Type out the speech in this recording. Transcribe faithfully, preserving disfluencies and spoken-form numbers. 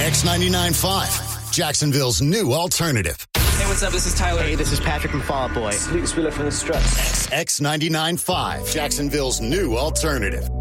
X ninety-nine point five, Jacksonville's new alternative. Hey, what's up? This is Tyler. Hey, this is Patrick from Fall Out Boy. Luke Spiller from The Struts. X ninety-nine point five, Jacksonville's new alternative.